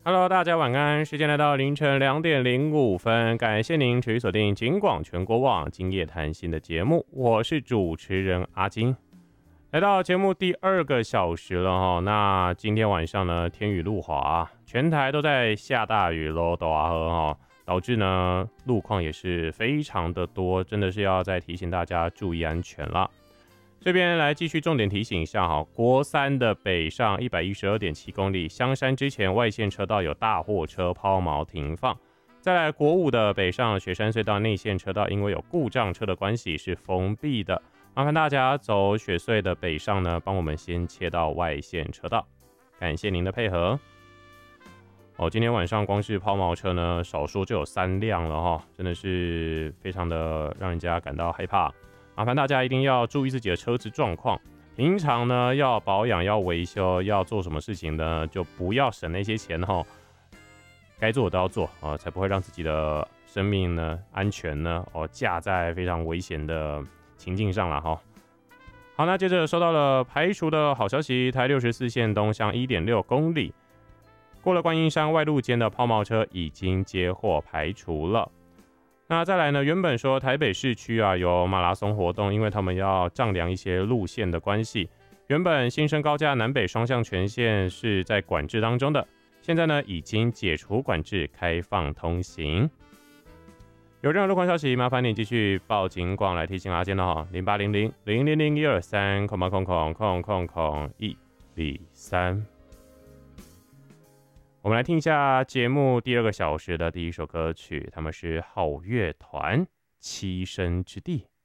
Hello，大家晚安。时间来到凌晨2:05，感谢您持续锁定警广全国网今夜谈心的节目，我是主持人阿金。来到节目第2个小时了哈，那今天晚上呢天雨路滑，全台都在下大雨喽，大河哈，导致呢路况也是非常的多，真的是要再提醒大家注意安全了。这边来继续重点提醒一下哈，国三的北上112.7公里，香山之前外线车道有大货车抛锚停放。再来国五的北上雪山隧道内线车道，因为有故障车的关系是封闭的，麻烦大家走雪隧的北上呢，帮我们先切到外线车道，感谢您的配合。今天晚上光是抛锚车呢，少说就有3辆了哈，真的是非常的让人家感到害怕。麻烦大家一定要注意自己的车子状况，平常呢要保养、要维修、要做什么事情呢，就不要省那些钱哈，该做的都要做啊，才不会让自己的生命呢、安全呢架在非常危险的情境上了哈。好，那接着收到了排除的好消息，台64线东向1.6公里，过了观音山外路间的抛锚车已经接获排除了。那再来呢？原本说台北市区啊有马拉松活动，因为他们要丈量一些路线的关系，原本新生高架南北双向全线是在管制当中的，现在呢已经解除管制，开放通行。有任何路况消息，麻烦你继续报警广来提醒阿健哦，0800-000-123，000-123。我们来听一下节目第2个小时的第1首歌曲，他们是好乐团《栖身之地》。